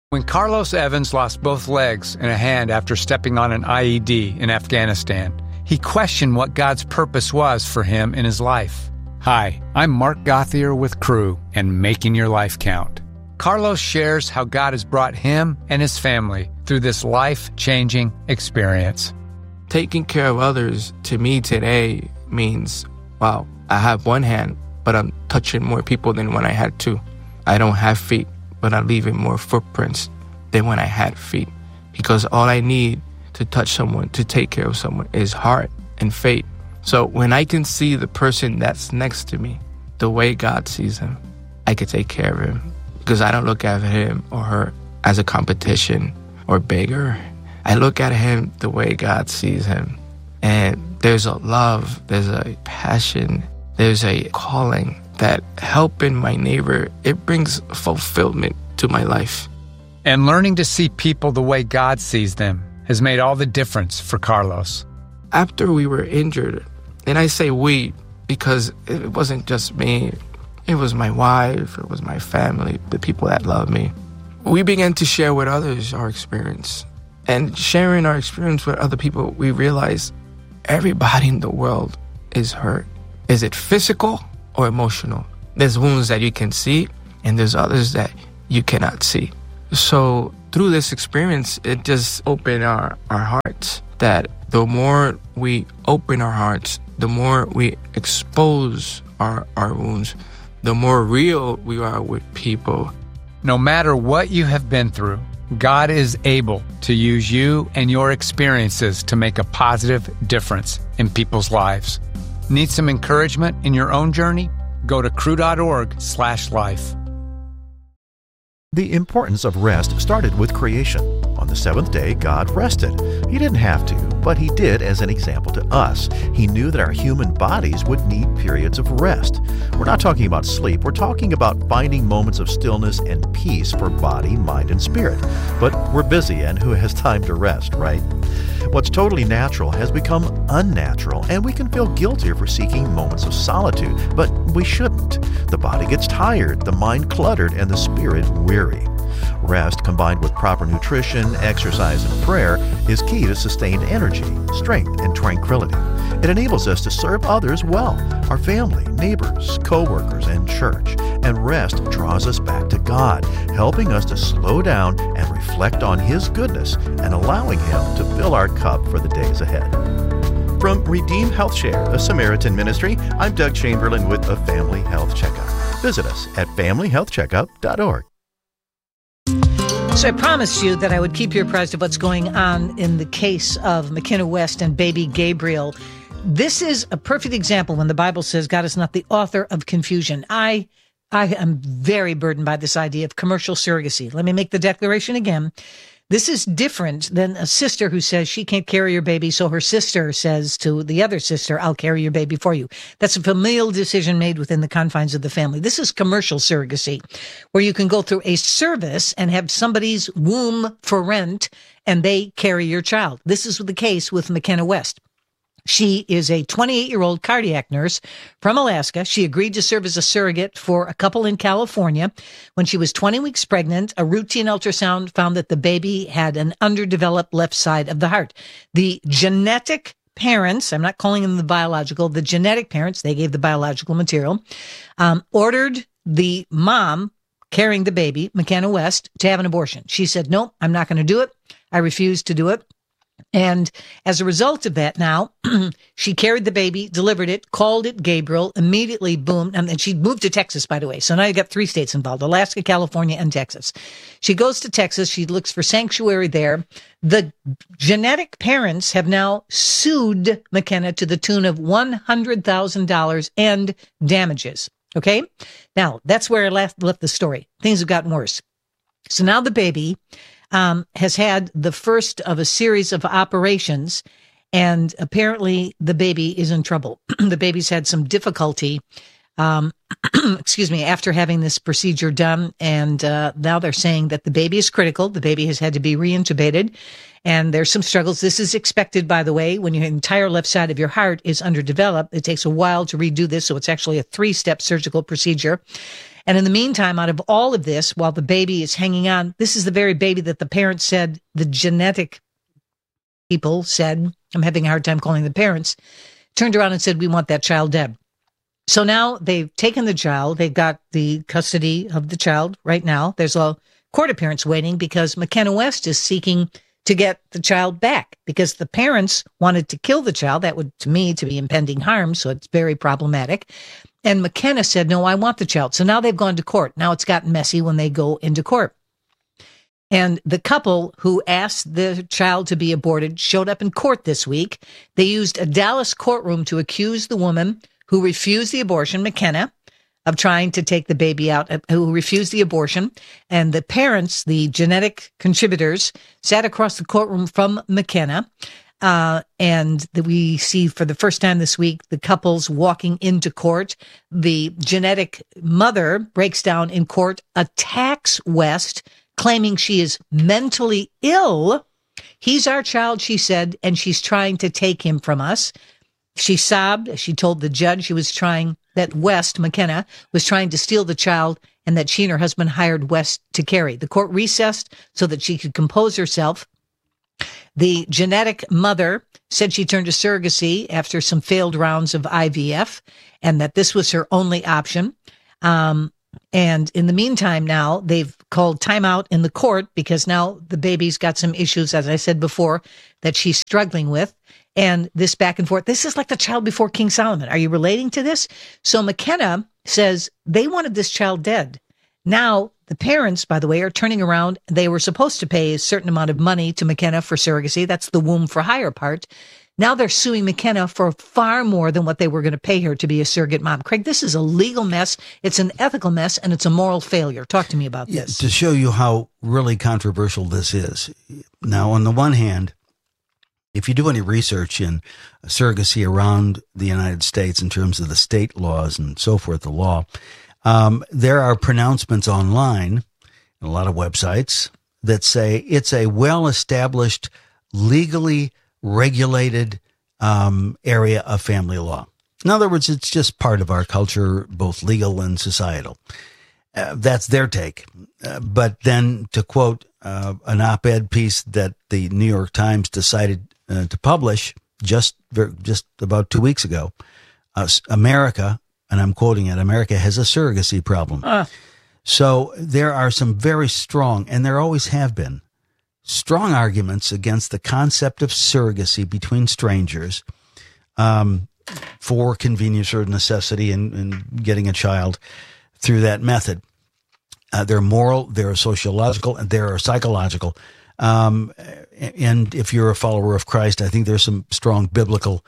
When Carlos Evans lost both legs and a hand after stepping on an IED in Afghanistan, he questioned what God's purpose was for him in his life. Hi, I'm Mark Gothier with Crew and Making Your Life Count. Carlos shares how God has brought him and his family through this life-changing experience. Taking care of others to me today means, wow, I have one hand, but I'm touching more people than when I had two. I don't have feet, but I'm leaving more footprints than when I had feet. Because all I need to touch someone, to take care of someone, is heart and faith. So when I can see the person that's next to me the way God sees him, I can take care of him. Because I don't look at him or her as a competition or beggar. I look at him the way God sees him. And there's a love, there's a passion, there's a calling that helping my neighbor, it brings fulfillment to my life. And learning to see people the way God sees them has made all the difference for Carlos. After we were injured, and I say we because it wasn't just me, it was my wife, it was my family, the people that love me. We began to share with others our experience. And sharing our experience with other people, we realized everybody in the world is hurt. Is it physical or emotional? There's wounds that you can see, and there's others that you cannot see. So through this experience, it just opened our hearts, that the more we open our hearts, the more we expose our wounds, the more real we are with people. No matter what you have been through, God is able to use you and your experiences to make a positive difference in people's lives. Need some encouragement in your own journey? Go to crew.org/life. The importance of rest started with creation. On the seventh day, God rested. He didn't have to, but He did as an example to us. He knew that our human bodies would need periods of rest. We're not talking about sleep. We're talking about finding moments of stillness and peace for body, mind, and spirit. But we're busy, and who has time to rest, right? What's totally natural has become unnatural, and we can feel guilty for seeking moments of solitude, but we shouldn't. The body gets tired, the mind cluttered, and the spirit weary. Rest combined with proper nutrition, exercise, and prayer is key to sustained energy, strength, and tranquility. It enables us to serve others well, our family, neighbors, co-workers, and church. And rest draws us back to God, helping us to slow down and reflect on His goodness and allowing Him to fill our cup for the days ahead. From Redeem Health Share, a Samaritan ministry, I'm Doug Chamberlain with a Family Health Checkup. Visit us at familyhealthcheckup.org. So I promised you that I would keep you apprised of what's going on in the case of McKenna West and baby Gabriel. This is a perfect example when the Bible says God is not the author of confusion. I am very burdened by this idea of commercial surrogacy. Let me make the declaration again. This is different than a sister who says she can't carry your baby, so her sister says to the other sister, I'll carry your baby for you. That's a familial decision made within the confines of the family. This is commercial surrogacy, where you can go through a service and have somebody's womb for rent, and they carry your child. This is the case with McKenna West. She is a 28-year-old cardiac nurse from Alaska. She agreed to serve as a surrogate for a couple in California. When she was 20 weeks pregnant, a routine ultrasound found that the baby had an underdeveloped left side of the heart. The genetic parents, I'm not calling them the biological, the genetic parents, they gave the biological material, ordered the mom carrying the baby, McKenna West, to have an abortion. She said, no, I'm not going to do it. I refuse to do it. And as a result of that now, she carried the baby, delivered it, called it Gabriel, immediately, boom. And she moved to Texas, by the way. So now you got 3 states involved, Alaska, California, and Texas. She goes to Texas. She looks for sanctuary there. The genetic parents have now sued McKenna to the tune of $100,000 and damages. Okay. Now that's where I left the story. Things have gotten worse. So now the baby has had the first of a series of operations, and apparently the baby is in trouble. The baby's had some difficulty, after having this procedure done, and now they're saying that the baby is critical. The baby has had to be reintubated, and there's some struggles. This is expected, by the way, when your entire left side of your heart is underdeveloped. It takes a while to redo this, so it's actually a 3-step surgical procedure. And in the meantime, out of all of this, while the baby is hanging on, this is the very baby that the parents said, the genetic people said, I'm having a hard time calling the parents, turned around and said, we want that child dead. So now they've taken the child. They've got the custody of the child right now. There's a court appearance waiting because McKenna West is seeking to get the child back because the parents wanted to kill the child. That would, to me, to be impending harm. So it's very problematic. And McKenna said, no, I want the child. So now they've gone to court. Now it's gotten messy when they go into court. And the couple who asked the child to be aborted showed up in court this week. They used a Dallas courtroom to accuse the woman who refused the abortion, McKenna, of trying to take the baby out, who refused the abortion. And the parents, the genetic contributors, sat across the courtroom from McKenna. We see for the first time this week, the couples walking into court. The genetic mother breaks down in court, attacks West, claiming she is mentally ill. He's our child, she said, and she's trying to take him from us. She sobbed. She told the judge that West, McKenna, was trying to steal the child and that she and her husband hired West to carry. The court recessed so that she could compose herself. The genetic mother said she turned to surrogacy after some failed rounds of IVF and that this was her only option. And in the meantime, now they've called timeout in the court because now the baby's got some issues, as I said before, that she's struggling with. And this back and forth, this is like the child before King Solomon. Are you relating to this? So McKenna says they wanted this child dead. Now, the parents, by the way, are turning around. They were supposed to pay a certain amount of money to McKenna for surrogacy. That's the womb for hire part. Now they're suing McKenna for far more than what they were going to pay her to be a surrogate mom. Craig, this is a legal mess. It's an ethical mess, and it's a moral failure. Talk to me about this. To show you how really controversial this is. Now, on the one hand, if you do any research in surrogacy around the United States in terms of the state laws and so forth, the law, there are pronouncements online, a lot of websites, that say it's a well-established, legally regulated area of family law. In other words, it's just part of our culture, both legal and societal. That's their take. But then to quote an op-ed piece that the New York Times decided to publish just about 2 weeks ago, America, and I'm quoting it, America has a surrogacy problem. So there are some very strong, and there always have been, strong arguments against the concept of surrogacy between strangers for convenience or necessity in getting a child through that method. They're moral, they're sociological, and they're psychological. And if you're a follower of Christ, I think there's some strong biblical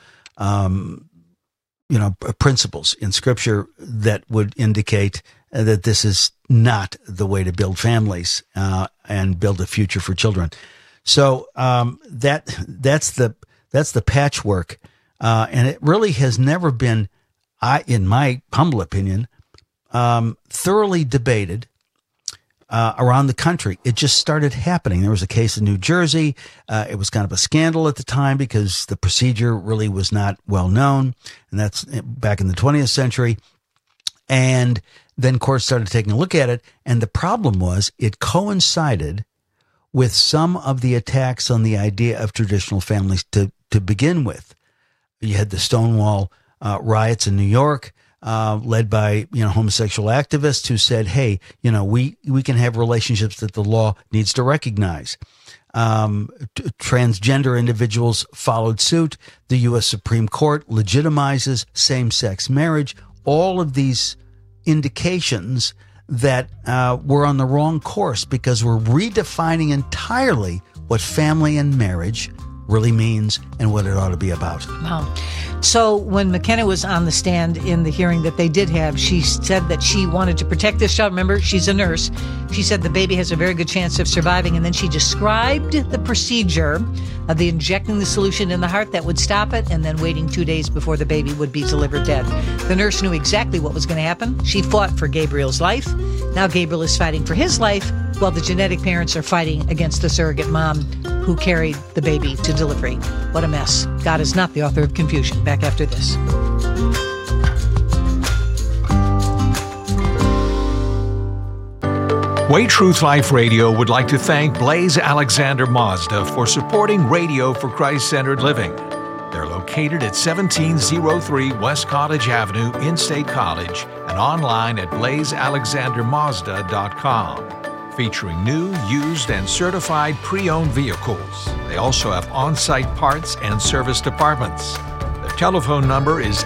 principles in Scripture that would indicate that this is not the way to build families and build a future for children. So that's the patchwork, and it really has never been, in my humble opinion, thoroughly debated around the country. It just started happening. There was a case in New Jersey. It was kind of a scandal at the time because the procedure really was not well known, and that's back in the 20th century. And then courts started taking a look at it, and the problem was it coincided with some of the attacks on the idea of traditional families to begin with. You had the Stonewall riots in New York, led by homosexual activists who said, "Hey, we can have relationships that the law needs to recognize." Transgender individuals followed suit. The U.S. Supreme Court legitimizes same-sex marriage. All of these indications that we're on the wrong course because we're redefining entirely what family and marriage really means and what it ought to be about. Wow. So when McKenna was on the stand in the hearing that they did have, she said that she wanted to protect this child. Remember, she's a nurse. She said the baby has a very good chance of surviving. And then she described the procedure of the injecting the solution in the heart that would stop it and then waiting 2 days before the baby would be delivered dead. The nurse knew exactly what was going to happen. She fought for Gabriel's life. Now Gabriel is fighting for his life while the genetic parents are fighting against the surrogate mom who carried the baby to delivery. What a mess. God is not the author of confusion. Back after this. Way Truth Life Radio would like to thank Blaze Alexander Mazda for supporting Radio for Christ-Centered Living. They're located at 1703 West College Avenue in State College and online at blazealexandermazda.com, featuring new, used, and certified pre-owned vehicles. They also have on-site parts and service departments. Their telephone number is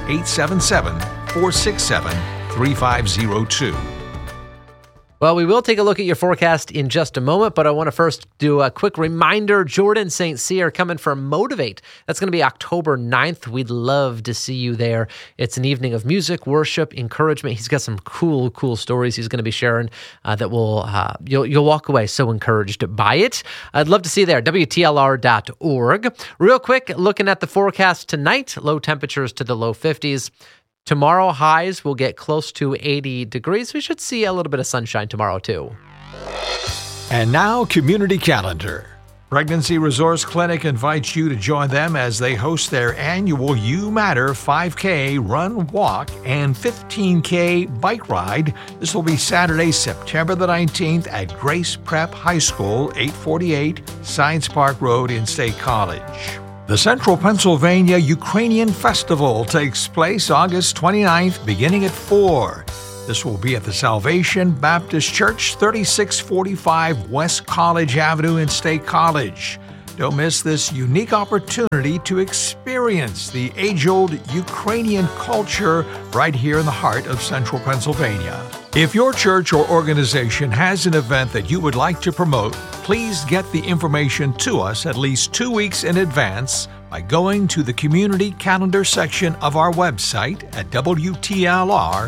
877-467-3502. Well, we will take a look at your forecast in just a moment, but I want to first do a quick reminder. Jordan St. Cyr coming for Motivate. That's going to be October 9th. We'd love to see you there. It's an evening of music, worship, encouragement. He's got some cool stories he's going to be sharing that will you'll walk away so encouraged by it. I'd love to see you there, WTLR.org. Real quick, looking at the forecast tonight, low temperatures to the low 50s. Tomorrow, highs will get close to 80 degrees. We should see a little bit of sunshine tomorrow, too. And now, Community Calendar. Pregnancy Resource Clinic invites you to join them as they host their annual You Matter 5K run, walk, and 15K bike ride. This will be Saturday, September the 19th at Grace Prep High School, 848 Science Park Road in State College. The Central Pennsylvania Ukrainian Festival takes place August 29th, beginning at 4. This will be at the Salvation Baptist Church, 3645 West College Avenue in State College. Don't miss this unique opportunity to experience the age-old Ukrainian culture right here in the heart of Central Pennsylvania. If your church or organization has an event that you would like to promote, please get the information to us at least 2 weeks in advance by going to the Community Calendar section of our website at WTLR.org.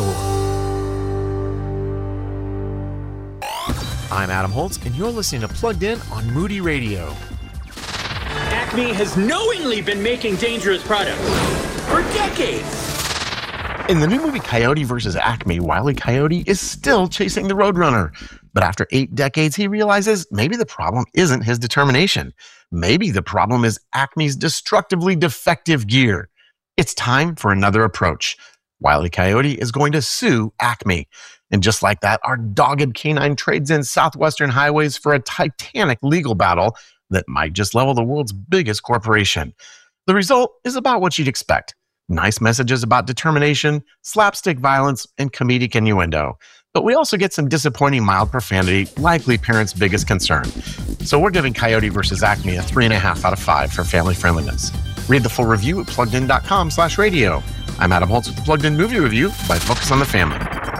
I'm Adam Holtz, and you're listening to Plugged In on Moody Radio. Acme has knowingly been making dangerous products for decades. In the new movie Coyote vs. Acme, Wile E. Coyote is still chasing the Roadrunner. But after 8 decades, he realizes maybe the problem isn't his determination. Maybe the problem is Acme's destructively defective gear. It's time for another approach. Wile E. Coyote is going to sue Acme. And just like that, our dogged canine trades in Southwestern highways for a titanic legal battle that might just level the world's biggest corporation. The result is about what you'd expect. Nice messages about determination, slapstick violence, and comedic innuendo. But we also get some disappointing mild profanity, likely parents' biggest concern. So we're giving Coyote vs. Acme a 3.5 out of 5 for family friendliness. Read the full review at pluggedin.com/radio. I'm Adam Holtz with the Plugged In Movie Review by Focus on the Family.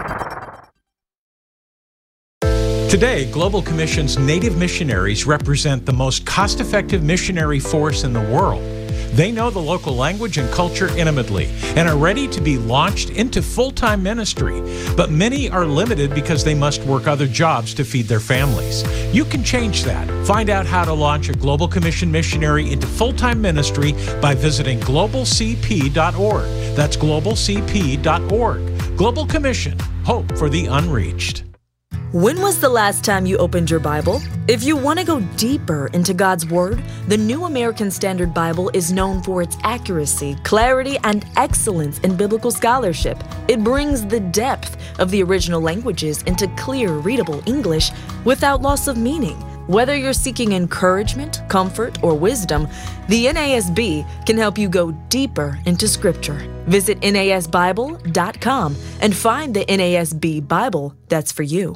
Today, Global Commission's Native missionaries represent the most cost-effective missionary force in the world. They know the local language and culture intimately and are ready to be launched into full-time ministry. But many are limited because they must work other jobs to feed their families. You can change that. Find out how to launch a Global Commission missionary into full-time ministry by visiting globalcp.org. That's globalcp.org. Global Commission, hope for the unreached. When was the last time you opened your Bible? If you want to go deeper into God's Word, the New American Standard Bible is known for its accuracy, clarity, and excellence in biblical scholarship. It brings the depth of the original languages into clear, readable English without loss of meaning. Whether you're seeking encouragement, comfort, or wisdom, the NASB can help you go deeper into Scripture. Visit NASBible.com and find the NASB Bible that's for you.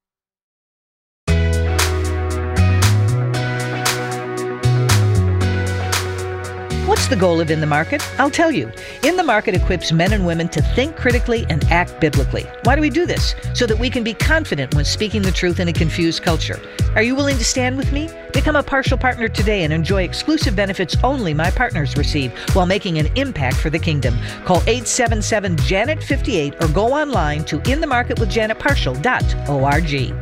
What's the goal of In the Market? I'll tell you. In the Market equips men and women to think critically and act biblically. Why do we do this? So that we can be confident when speaking the truth in a confused culture. Are you willing to stand with me? Become a partial partner today and enjoy exclusive benefits only my partners receive while making an impact for the kingdom. Call 877-JANET-58 or go online to inthemarketwithjanetpartial.org.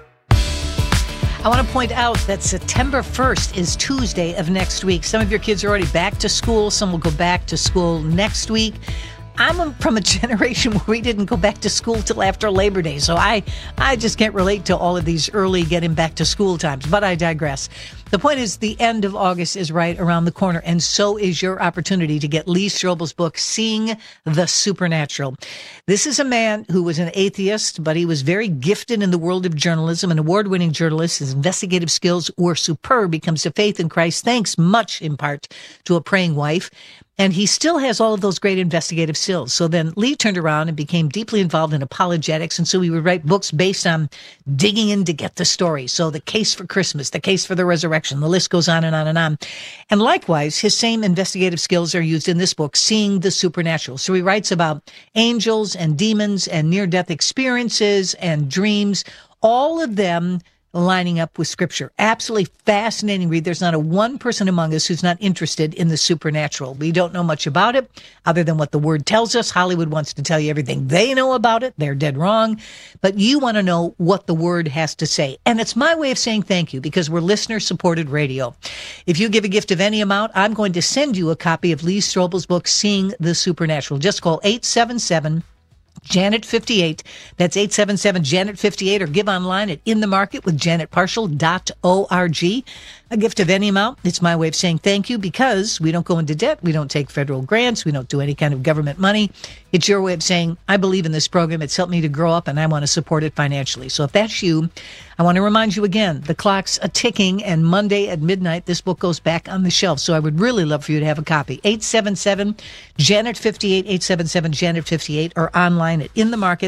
I want to point out that September 1st is Tuesday of next week. Some of your kids are already back to school. Some will go back to school next week. I'm from a generation where we didn't go back to school till after Labor Day. So I just can't relate to all of these early getting back to school times, but I digress. The point is, the end of August is right around the corner, and so is your opportunity to get Lee Strobel's book, Seeing the Supernatural. This is a man who was an atheist, but he was very gifted in the world of journalism, an award-winning journalist. His investigative skills were superb. He comes to faith in Christ, thanks much in part to a praying wife. And he still has all of those great investigative skills. So then Lee turned around and became deeply involved in apologetics. And so he would write books based on digging in to get the story. So The Case for Christmas, The Case for the Resurrection, the list goes on and on and on. And likewise, his same investigative skills are used in this book, Seeing the Supernatural. So he writes about angels and demons and near-death experiences and dreams, all of them lining up with Scripture. Absolutely fascinating read. There's not a one person among us who's not interested in the supernatural. We don't know much about it other than what the Word tells us. Hollywood wants to tell you everything they know about it. They're dead wrong. But you want to know what the Word has to say. And it's my way of saying thank you, because we're listener-supported radio. If you give a gift of any amount, I'm going to send you a copy of Lee Strobel's book, Seeing the Supernatural. Just call 877 Janet 58. That's 877 Janet 58, or give online at inthemarketwithjanetparshall.org. A gift of any amount. It's my way of saying thank you, because we don't go into debt. We don't take federal grants. We don't do any kind of government money. It's your way of saying, I believe in this program. It's helped me to grow up and I want to support it financially. So if that's you, I want to remind you again, the clock's a-ticking, and Monday at midnight, this book goes back on the shelf. So I would really love for you to have a copy. 877-JANET-58, 877-JANET-58, or online at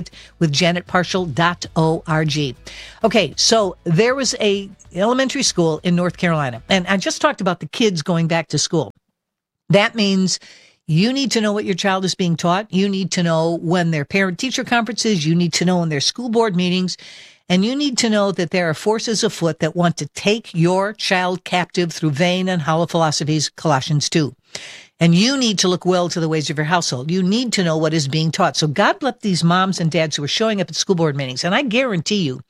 inthemarketwithjanetparshall.org. Okay, so there was a elementary school in North Carolina, and I just talked about the kids going back to school. That means you need to know what your child is being taught. You need to know when their parent-teacher conferences. You need to know when their school board meetings. And you need to know that there are forces afoot that want to take your child captive through vain and hollow philosophies, Colossians 2. And you need to look well to the ways of your household. You need to know what is being taught. So God bless these moms and dads who are showing up at school board meetings. And I guarantee you,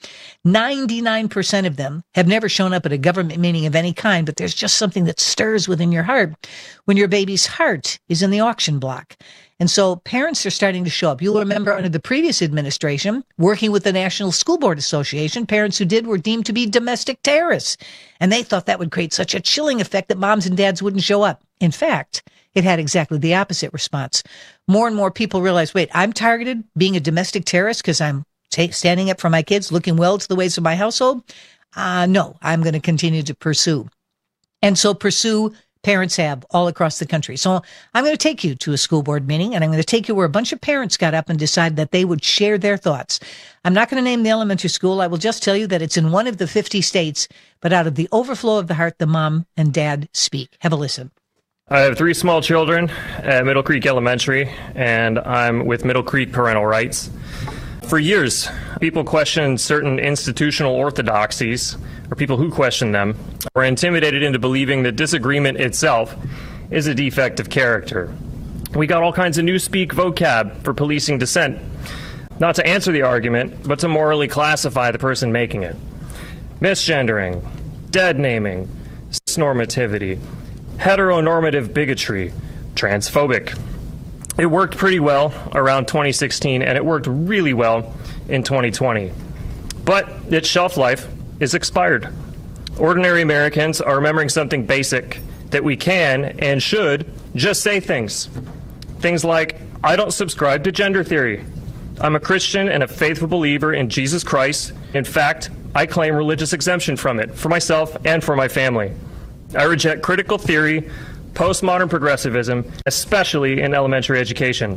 99% of them have never shown up at a government meeting of any kind, but there's just something that stirs within your heart when your baby's heart is in the auction block. And so parents are starting to show up. You'll remember under the previous administration, working with the National School Board Association, parents who did were deemed to be domestic terrorists. And they thought that would create such a chilling effect that moms and dads wouldn't show up. In fact, it had exactly the opposite response. More and more people realize, wait, I'm targeted being a domestic terrorist because I'm standing up for my kids, looking well to the ways of my household. No, I'm going to continue to pursue. And so pursue parents have all across the country. So I'm going to take you to a school board meeting, and I'm going to take you where a bunch of parents got up and decided that they would share their thoughts. I'm not going to name the elementary school. I will just tell you that it's in one of the 50 states, but out of the overflow of the heart, the mom and dad speak. Have a listen. I have 3 small children at Middle Creek Elementary, and I'm with Middle Creek Parental Rights. For years, people questioned certain institutional orthodoxies, or people who questioned them, were intimidated into believing that disagreement itself is a defect of character. We got all kinds of newspeak vocab for policing dissent, not to answer the argument, but to morally classify the person making it. Misgendering, dead naming, cisnormativity, heteronormative bigotry, transphobic. It worked pretty well around 2016, and it worked really well in 2020. But its shelf life is expired. Ordinary Americans are remembering something basic, that we can and should just say things. Things like, I don't subscribe to gender theory. I'm a Christian and a faithful believer in Jesus Christ. In fact, I claim religious exemption from it, for myself and for my family. I reject critical theory, postmodern progressivism, especially in elementary education.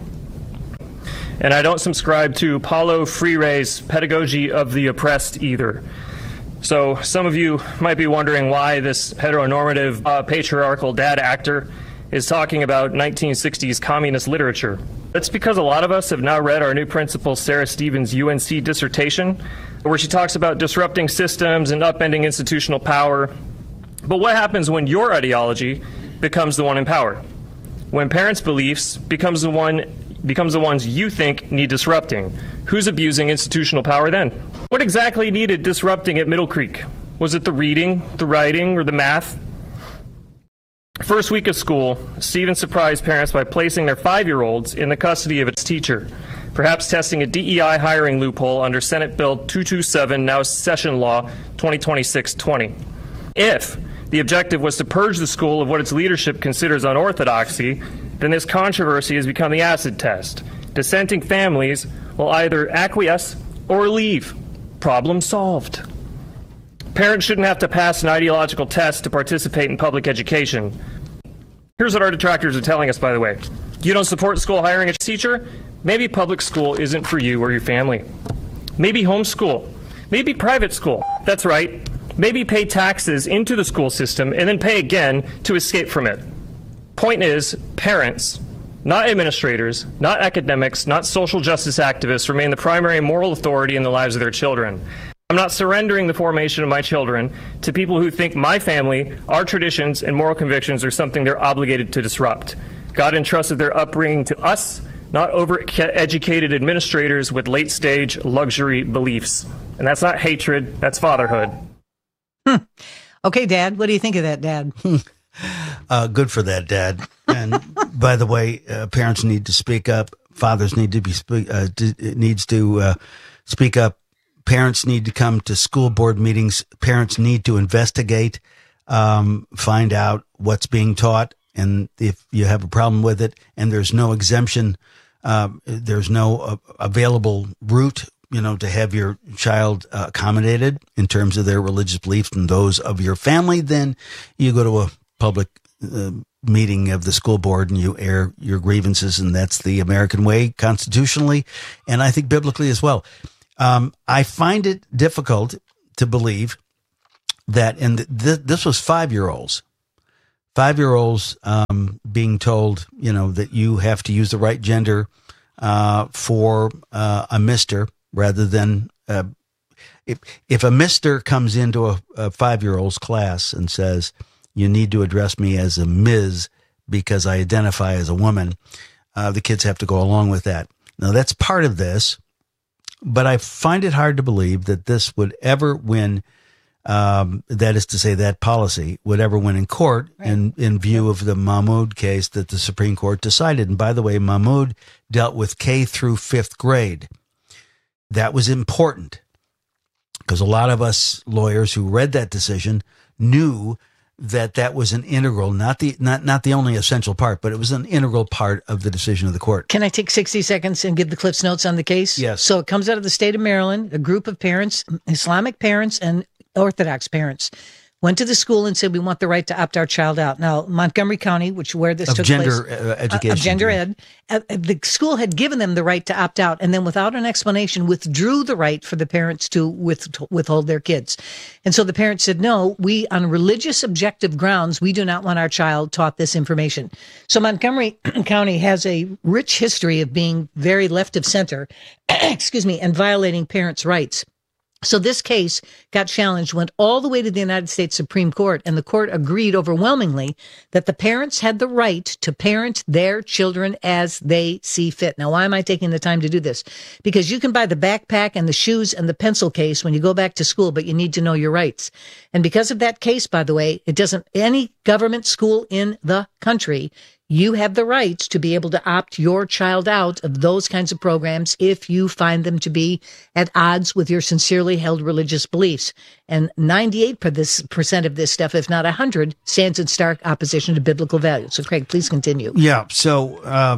And I don't subscribe to Paulo Freire's pedagogy of the oppressed either. So some of you might be wondering why this heteronormative, patriarchal dad actor is talking about 1960s communist literature. That's because a lot of us have now read our new principal Sarah Stevens' UNC dissertation, where she talks about disrupting systems and upending institutional power. But what happens when your ideology becomes the one in power? When parents' beliefs becomes the ones you think need disrupting? Who's abusing institutional power then? What exactly needed disrupting at Middle Creek? Was it the reading, the writing, or the math? First week of school, Stevens surprised parents by placing their 5-year-olds in the custody of its teacher, perhaps testing a DEI hiring loophole under Senate Bill 227, now Session Law 2026-20. If the objective was to purge the school of what its leadership considers unorthodoxy, then this controversy has become the acid test. Dissenting families will either acquiesce or leave. Problem solved. Parents shouldn't have to pass an ideological test to participate in public education. Here's what our detractors are telling us, by the way. You don't support school hiring a teacher? Maybe public school isn't for you or your family. Maybe homeschool. Maybe private school. That's right. Maybe pay taxes into the school system and then pay again to escape from it. Point is, parents, not administrators, not academics, not social justice activists, remain the primary moral authority in the lives of their children. I'm not surrendering the formation of my children to people who think my family, our traditions, and moral convictions are something they're obligated to disrupt. God entrusted their upbringing to us, not overeducated administrators with late-stage luxury beliefs. And that's not hatred, that's fatherhood. Okay, Dad, what do you think of that, Dad? Good for that, Dad. And by the way, parents need to speak up. Fathers need to speak up. Parents need to come to school board meetings. Parents need to investigate, find out what's being taught, and if you have a problem with it, and there's no exemption, there's no available route, to have your child accommodated in terms of their religious beliefs and those of your family, then you go to a public meeting of the school board and you air your grievances, and that's the American way constitutionally, and I think biblically as well. I find it difficult to believe that, and this was 5-year-olds being told, that you have to use the right gender for a mister rather than if a mister comes into a 5-year-old's class and says, you need to address me as a Ms. because I identify as a woman, the kids have to go along with that. Now, that's part of this. But I find it hard to believe that this would ever win, that is to say, that policy would ever win in court, right, in view of the Mahmoud case that the Supreme Court decided. And by the way, Mahmoud dealt with K through 5th grade. That was important because a lot of us lawyers who read that decision knew that was an integral, not the only essential part, but it was an integral part of the decision of the court. Can I take 60 seconds and give the Cliff's Notes on the case? Yes. So it comes out of the state of Maryland. A group of parents, Islamic parents and Orthodox parents, went to the school and said, we want the right to opt our child out. Now, Montgomery County, where this took place. Education. Of gender ed. The school had given them the right to opt out and then without an explanation withdrew the right for the parents to withhold their kids. And so the parents said, no, we, on religious objective grounds, we do not want our child taught this information. So Montgomery County has a rich history of being very left of center, and violating parents' rights. So this case got challenged, went all the way to the United States Supreme Court, and the court agreed overwhelmingly that the parents had the right to parent their children as they see fit. Now, why am I taking the time to do this? Because you can buy the backpack and the shoes and the pencil case when you go back to school, but you need to know your rights. And because of that case, by the way, any government school in the country, you have the right to be able to opt your child out of those kinds of programs if you find them to be at odds with your sincerely held religious beliefs. And 98% of this stuff, if not 100, stands in stark opposition to biblical values. So, Craig, please continue. Yeah. So,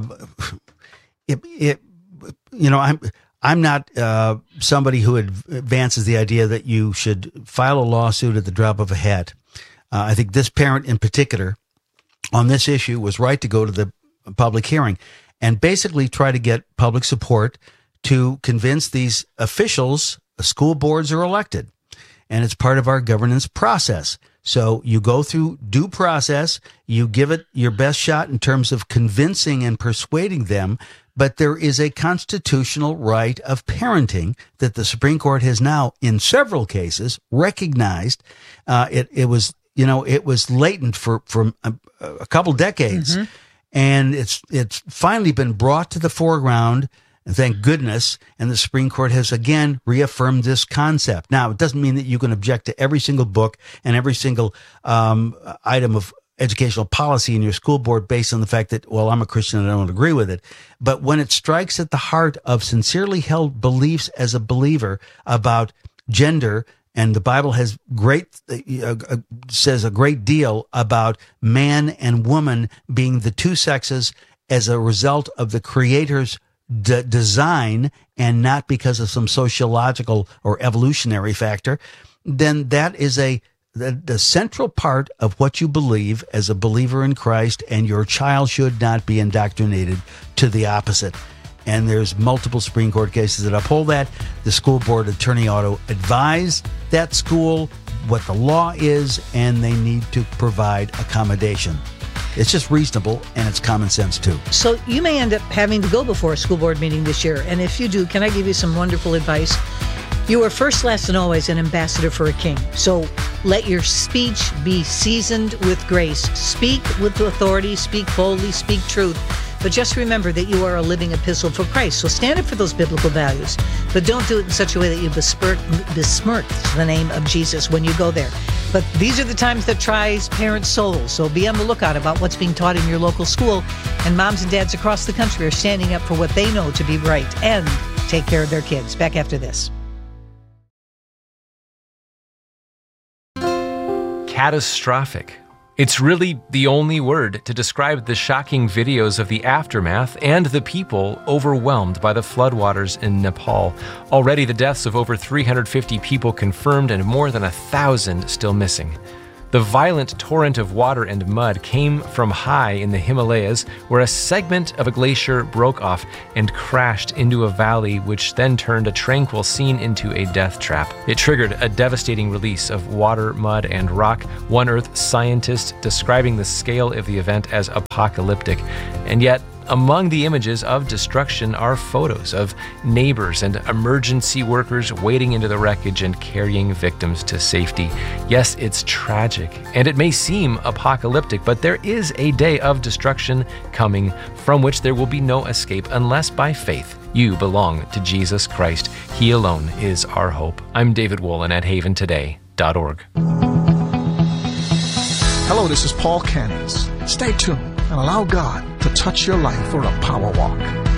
I'm not somebody who advances the idea that you should file a lawsuit at the drop of a hat. I think this parent in particular on this issue was right to go to the public hearing and basically try to get public support to convince these officials. School boards are elected, and it's part of our governance process. So you go through due process, you give it your best shot in terms of convincing and persuading them, but there is a constitutional right of parenting that the Supreme Court has now, in several cases, recognized. It was latent for a couple decades, and it's finally been brought to the foreground. And thank goodness. And the Supreme Court has again reaffirmed this concept. Now, it doesn't mean that you can object to every single book and every single item of educational policy in your school board based on the fact that, well, I'm a Christian and I don't agree with it. But when it strikes at the heart of sincerely held beliefs as a believer about gender And the Bible has says a great deal about man and woman being the two sexes as a result of the Creator's design and not because of some sociological or evolutionary factor. Then that is the central part of what you believe as a believer in Christ, and your child should not be indoctrinated to the opposite. And there's multiple Supreme Court cases that uphold that. The school board attorney ought to advise that school what the law is, and they need to provide accommodation. It's just reasonable, and it's common sense, too. So you may end up having to go before a school board meeting this year. And if you do, can I give you some wonderful advice? You are first, last, and always an ambassador for a king. So let your speech be seasoned with grace. Speak with authority, speak boldly, speak truth. But just remember that you are a living epistle for Christ. So stand up for those biblical values, but don't do it in such a way that you besmirch the name of Jesus when you go there. But these are the times that tries parents' souls. So be on the lookout about what's being taught in your local school. And moms and dads across the country are standing up for what they know to be right and take care of their kids. Back after this. Catastrophic. It's really the only word to describe the shocking videos of the aftermath and the people overwhelmed by the floodwaters in Nepal. Already the deaths of over 350 people confirmed and more than 1,000 still missing. The violent torrent of water and mud came from high in the Himalayas, where a segment of a glacier broke off and crashed into a valley, which then turned a tranquil scene into a death trap. It triggered a devastating release of water, mud, and rock, One Earth scientist describing the scale of the event as apocalyptic. And yet, among the images of destruction are photos of neighbors and emergency workers wading into the wreckage and carrying victims to safety. Yes, it's tragic, and it may seem apocalyptic, but there is a day of destruction coming from which there will be no escape unless by faith you belong to Jesus Christ. He alone is our hope. I'm David Wolin at haventoday.org. Hello, this is Paul Cannons. Stay tuned and allow God to touch your life for a power walk.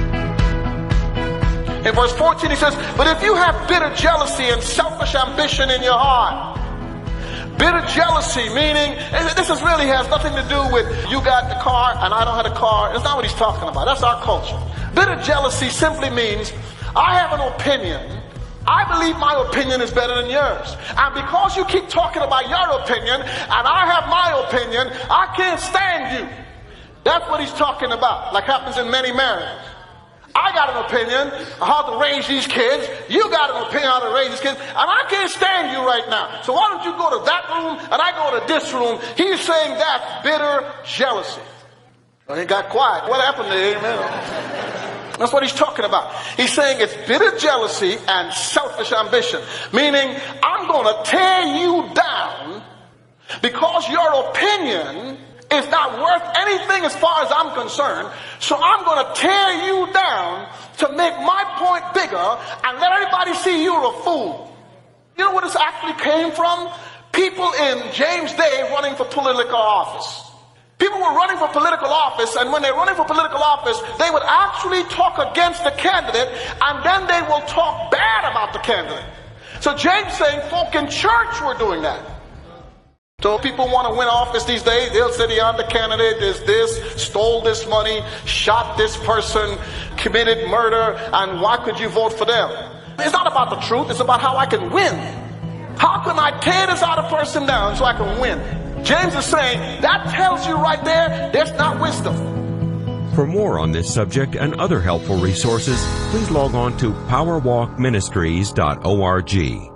In verse 14 he says, but if you have bitter jealousy and selfish ambition in your heart, bitter jealousy, meaning, this really has nothing to do with you got the car and I don't have a car. That's not what he's talking about. That's our culture. Bitter jealousy simply means I have an opinion. I believe my opinion is better than yours. And because you keep talking about your opinion and I have my opinion, I can't stand you. That's what he's talking about, like happens in many marriages. I got an opinion on how to raise these kids. You got an opinion on how to raise these kids. And I can't stand you right now. So why don't you go to that room and I go to this room? He's saying that's bitter jealousy. Well, he got quiet. What happened there? Amen. That's what he's talking about. He's saying it's bitter jealousy and selfish ambition. Meaning, I'm going to tear you down because your opinion is not worth anything as far as I'm concerned. So I'm going to tear you down to make my point bigger and let everybody see you're a fool. You know where this actually came from? People in James' day running for political office. People were running for political office, and when they're running for political office, they would actually talk against the candidate, and then they will talk bad about the candidate. So James saying folk in church were doing that. So people want to win office these days, they'll say the other candidate is this, stole this money, shot this person, committed murder, and why could you vote for them? It's not about the truth, it's about how I can win. How can I tear this other person down so I can win? James is saying, that tells you right there, there's not wisdom. For more on this subject and other helpful resources, please log on to powerwalkministries.org.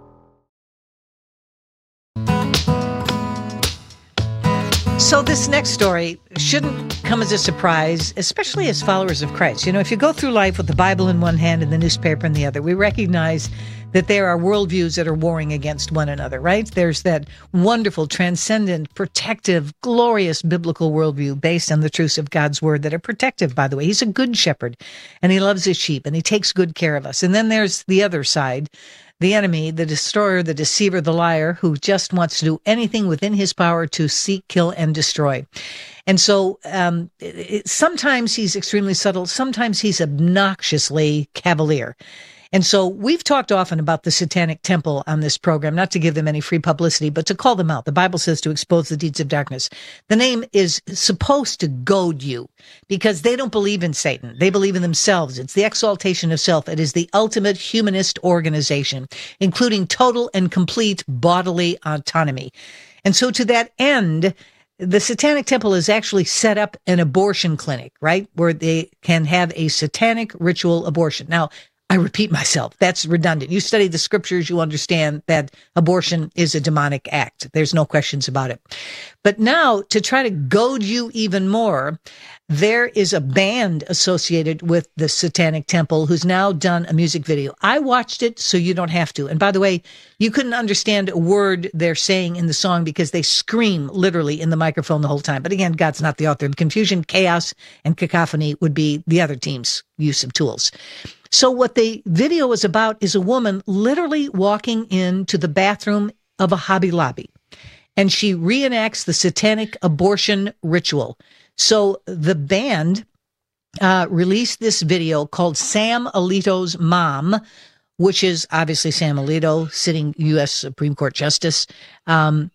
So this next story shouldn't come as a surprise, especially as followers of Christ. You know, if you go through life with the Bible in one hand and the newspaper in the other, we recognize that there are worldviews that are warring against one another, right? There's that wonderful, transcendent, protective, glorious biblical worldview based on the truths of God's word that are protective, by the way. He's a good shepherd, and he loves his sheep, and he takes good care of us. And then there's the other side, the enemy, the destroyer, the deceiver, the liar, who just wants to do anything within his power to seek, kill, and destroy. And so sometimes he's extremely subtle. Sometimes he's obnoxiously cavalier. And so we've talked often about the Satanic Temple on this program, not to give them any free publicity, but to call them out. The Bible says to expose the deeds of darkness. The name is supposed to goad you because they don't believe in Satan. They believe in themselves. It's the exaltation of self. It is the ultimate humanist organization, including total and complete bodily autonomy. And so to that end, the Satanic Temple has actually set up an abortion clinic, right? Where they can have a satanic ritual abortion. Now, I repeat myself. That's redundant. You study the scriptures, you understand that abortion is a demonic act. There's no questions about it. But now, to try to goad you even more, there is a band associated with the Satanic Temple who's now done a music video. I watched it so you don't have to. And by the way, you couldn't understand a word they're saying in the song because they scream literally in the microphone the whole time. But again, God's not the author. The confusion, chaos, and cacophony would be the other team's use of tools. So what the video is about is a woman literally walking into the bathroom of a Hobby Lobby, and she reenacts the satanic abortion ritual. So the band released this video called Sam Alito's Mom, which is obviously Sam Alito, sitting U.S. Supreme Court Justice. And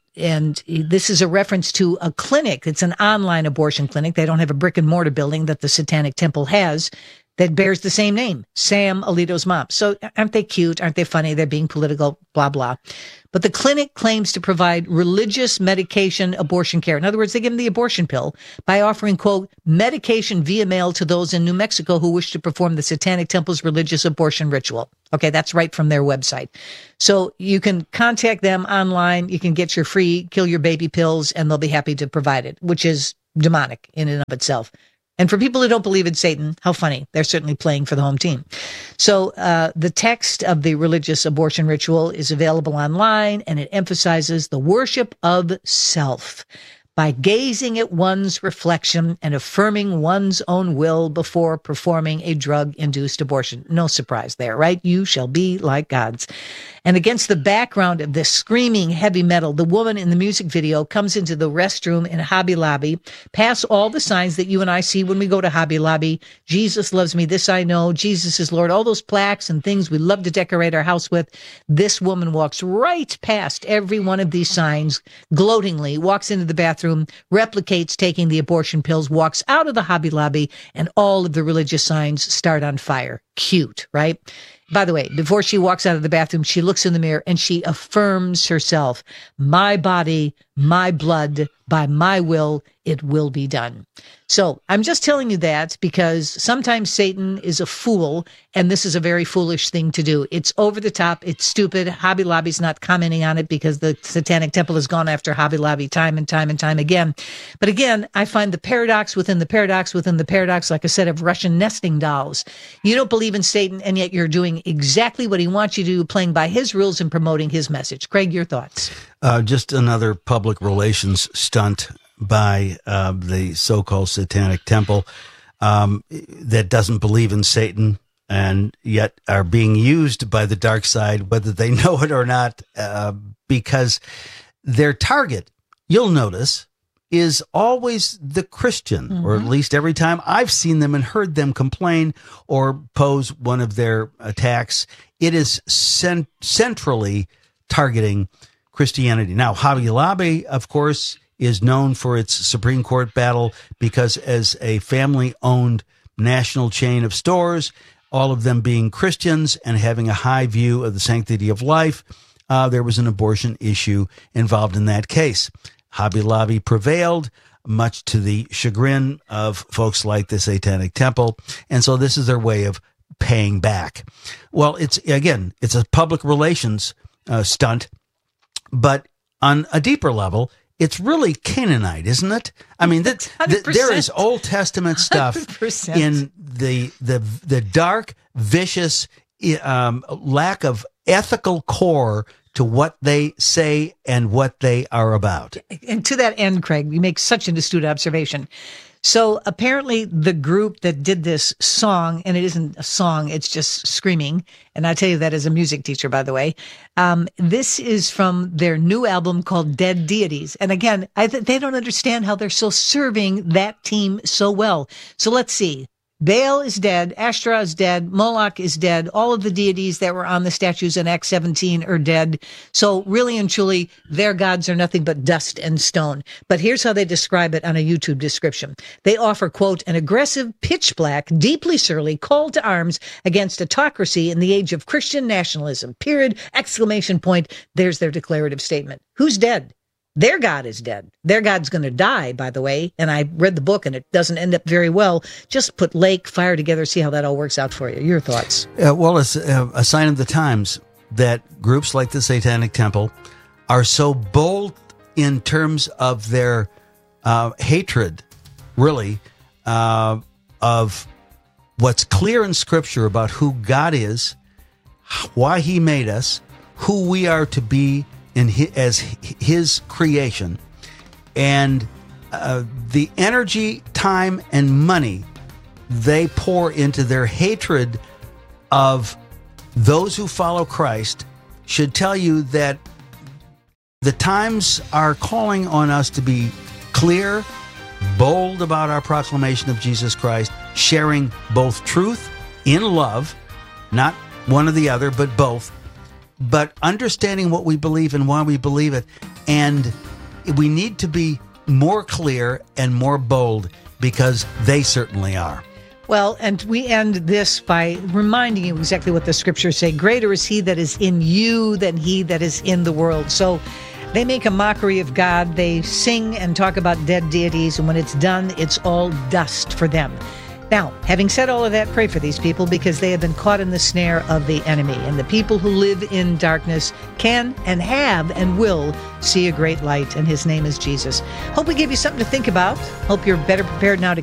this is a reference to a clinic. It's an online abortion clinic. They don't have a brick and mortar building that the Satanic Temple has that bears the same name, Sam Alito's Mom. So aren't they cute? Aren't they funny? They're being political, blah, blah. But the clinic claims to provide religious medication abortion care. In other words, they give them the abortion pill by offering, quote, medication via mail to those in New Mexico who wish to perform the Satanic Temple's religious abortion ritual. Okay, that's right from their website. So you can contact them online. You can get your free kill your baby pills, and they'll be happy to provide it, which is demonic in and of itself. And for people who don't believe in Satan, how funny. They're certainly playing for the home team. So the text of the religious abortion ritual is available online, and it emphasizes the worship of self by gazing at one's reflection and affirming one's own will before performing a drug-induced abortion. No surprise there, right? You shall be like gods. And against the background of this screaming heavy metal, the woman in the music video comes into the restroom in Hobby Lobby, past all the signs that you and I see when we go to Hobby Lobby. Jesus loves me, this I know, Jesus is Lord, all those plaques and things we love to decorate our house with. This woman walks right past every one of these signs, gloatingly, walks into the bathroom, replicates taking the abortion pills, walks out of the Hobby Lobby, and all of the religious signs start on fire. Cute, right? By the way, before she walks out of the bathroom, she looks in the mirror and she affirms herself, my body, my blood, by my will, it will be done. So I'm just telling you that because sometimes Satan is a fool, and this is a very foolish thing to do. It's over the top. It's stupid. Hobby Lobby's not commenting on it because the Satanic Temple has gone after Hobby Lobby time and time and time again. But again, I find the paradox within the paradox within the paradox like a set of Russian nesting dolls. You don't believe in Satan, and yet you're doing exactly what he wants you to do, playing by his rules and promoting his message. Craig, your thoughts? Just another public relations stunt by the so-called Satanic Temple that doesn't believe in Satan and yet are being used by the dark side, whether they know it or not, because their target, you'll notice, is always the Christian, or at least every time I've seen them and heard them complain or pose one of their attacks, it is centrally targeting Christianity. Now, Hobby Lobby, of course, is known for its Supreme Court battle because as a family-owned national chain of stores, all of them being Christians and having a high view of the sanctity of life, there was an abortion issue involved in that case. Hobby Lobby prevailed, much to the chagrin of folks like the Satanic Temple, and so this is their way of paying back. Well, it's a public relations stunt, but on a deeper level, it's really Canaanite, isn't it? I mean, there is Old Testament stuff 100%. In the dark, vicious lack of ethical core to what they say and what they are about. And to that end, Craig, you make such an astute observation. So apparently the group that did this song, and it isn't a song, it's just screaming. And I tell you that as a music teacher, by the way. This is from their new album called Dead Deities. And again, they don't understand how they're still serving that team so well. So let's see. Baal is dead. Ashtoreth is dead. Moloch is dead. All of the deities that were on the statues in Acts 17 are dead. So really and truly, their gods are nothing but dust and stone. But here's how they describe it on a YouTube description. They offer, quote, an aggressive, pitch black, deeply surly call to arms against autocracy in the age of Christian nationalism. Period. Exclamation point. There's their declarative statement. Who's dead? Their God is dead. Their God's going to die, by the way. And I read the book and it doesn't end up very well. Just put lake, fire together, see how that all works out for you. Your thoughts? Well, it's a sign of the times that groups like the Satanic Temple are so bold in terms of their hatred, really, of what's clear in Scripture about who God is, why He made us, who we are to be as His creation, and the energy, time, and money they pour into their hatred of those who follow Christ should tell you that the times are calling on us to be clear, bold about our proclamation of Jesus Christ, sharing both truth in love, not one or the other, but both, but understanding what we believe and why we believe it. And we need to be more clear and more bold because they certainly are. Well, and we end this by reminding you exactly what the scriptures say. Greater is He that is in you than he that is in the world. So they make a mockery of God. They sing and talk about dead deities. And when it's done, it's all dust for them. Now, having said all of that, pray for these people because they have been caught in the snare of the enemy. And the people who live in darkness can and have and will see a great light. And His name is Jesus. Hope we gave you something to think about. Hope you're better prepared now to